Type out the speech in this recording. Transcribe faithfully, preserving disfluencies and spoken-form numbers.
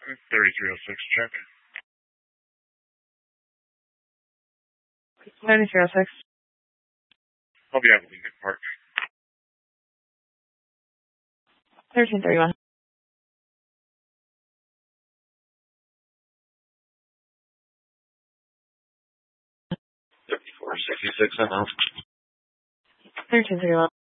thirty-three oh six, check. thirty-three oh six. I'll be able to get parked. thirteen thirty-one. fifty-four sixty-six, I'm out. thirteen thirty-one.